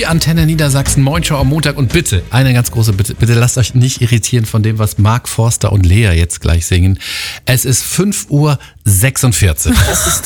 Die Antenne Niedersachsen, Moin-Show am Montag. Und bitte, eine ganz große Bitte, bitte lasst euch nicht irritieren von dem, was Mark Forster und Lea jetzt gleich singen. Es ist 5:46 Uhr.